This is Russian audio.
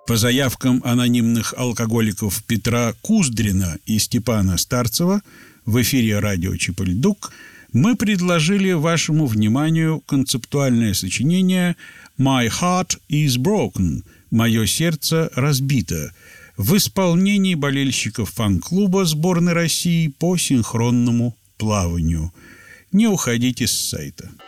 По заявкам анонимных алкоголиков Петра Куздрина и Степана Старцева в эфире радио Чепельдук мы предложили вашему вниманию концептуальное сочинение «My Heart is Broken» – «Мое сердце разбито» в исполнении болельщиков фан-клуба сборной России по синхронному плаванию. Не уходите с сайта.